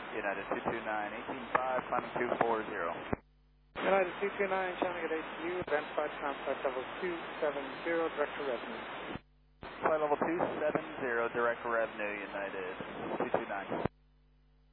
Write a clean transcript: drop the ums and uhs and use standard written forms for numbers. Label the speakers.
Speaker 1: United 229, 18.5, climbing 240.
Speaker 2: United 229, channel at ACU, advance flight contact level 270, direct to revenue.
Speaker 1: Flight level 270, direct revenue, United 229.